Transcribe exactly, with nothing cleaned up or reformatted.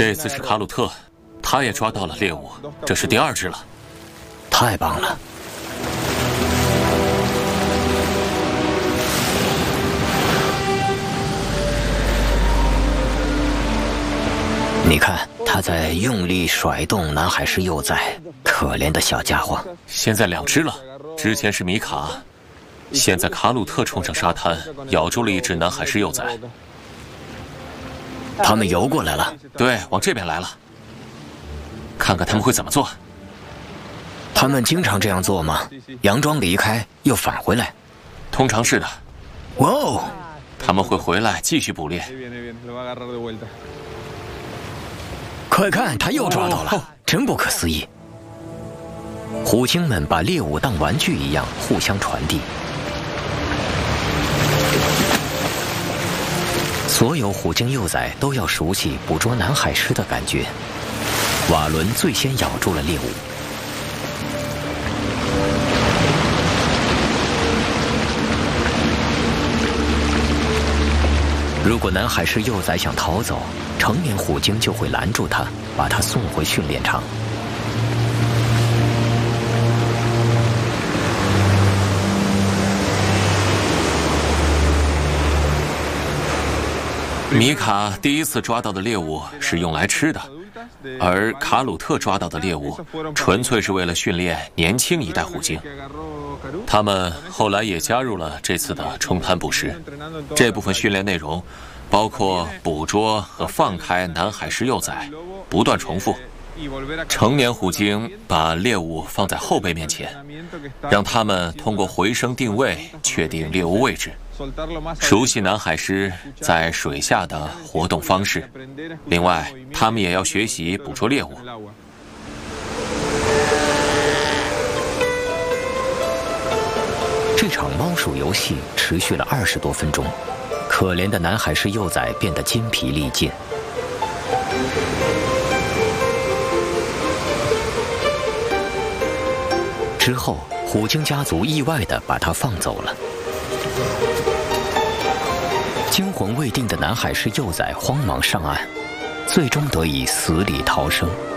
这次是卡鲁特，他也抓到了猎物，这是第二只了。 太棒了！你看，他在用力甩动南海狮幼崽，可怜的小家伙。 现在两只了，之前是米卡，现在卡鲁特冲上沙滩，咬住了一只南海狮幼崽。 他们游过来了， 对，往这边来了。看看他们会怎么做。 他们经常这样做吗？佯装离开又返回来？ 通常是的。 哇哦！ 他们会回来继续捕猎。 快看，他又抓到了，哦、真不可思议！虎鲸们把猎物当玩具一样互相传递。所有虎鲸幼崽都要熟悉捕捉南海狮的感觉。瓦伦最先咬住了猎物。如果南海狮幼崽想逃走，成年虎鲸就会拦住它，把它送回训练场。 米卡第一次抓到的猎物是用来吃的，而卡鲁特抓到的猎物纯粹是为了训练年轻一代虎鲸。他们后来也加入了这次的冲滩捕食。这部分训练内容包括捕捉和放开南海狮幼崽，不断重复。成年虎鲸把猎物放在后辈面前，让他们通过回声定位确定猎物位置，熟悉南海狮在水下的活动方式。另外，他们也要学习捕捉猎物。 这场猫鼠游戏持续了二十多分钟，可怜的南海狮幼崽变得筋疲力尽。之后，虎鲸家族意外地把它放走了。惊魂未定的南海狮幼崽慌忙上岸，最终得以死里逃生。